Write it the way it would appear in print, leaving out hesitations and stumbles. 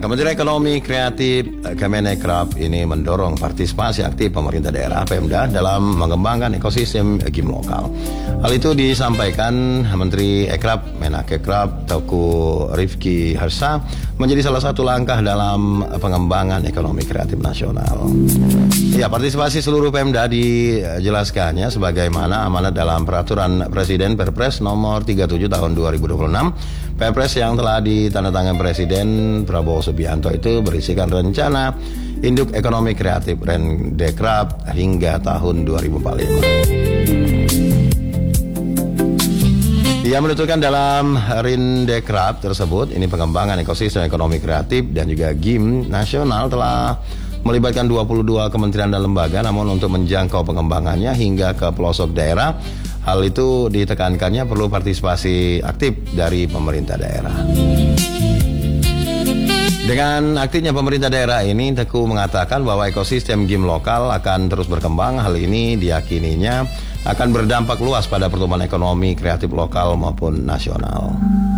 Kementerian Ekonomi Kreatif Kemenekraf ini mendorong partisipasi aktif pemerintah daerah Pemda dalam mengembangkan ekosistem game lokal. Hal itu disampaikan Menteri Ekraf Menakekraf Teuku Rifki Harsha menjadi salah satu langkah dalam pengembangan ekonomi kreatif nasional. Ya, partisipasi seluruh Pemda dijelaskannya sebagaimana amanat dalam Peraturan Presiden Perpres nomor 37 tahun 2026. Perpres yang telah ditandatangani Presiden Prabowo Subianto itu berisikan rencana induk ekonomi kreatif Rendekraf hingga tahun 2045. Ia menuturkan dalam Rendekraf tersebut, ini pengembangan ekosistem ekonomi kreatif dan juga game nasional telah melibatkan 22 kementerian dan lembaga, namun untuk menjangkau pengembangannya hingga ke pelosok daerah, hal itu ditekankannya perlu partisipasi aktif dari pemerintah daerah. Dengan aktifnya pemerintah daerah ini, Teguh mengatakan bahwa ekosistem game lokal akan terus berkembang. Hal ini diyakininya akan berdampak luas pada pertumbuhan ekonomi kreatif lokal maupun nasional.